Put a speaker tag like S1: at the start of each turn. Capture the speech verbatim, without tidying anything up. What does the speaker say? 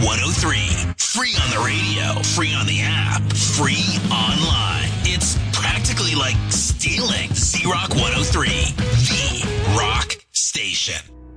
S1: one oh three. Free on the radio, free on the app, free online. It's practically like stealing. Z-Rock one oh three, the rock station.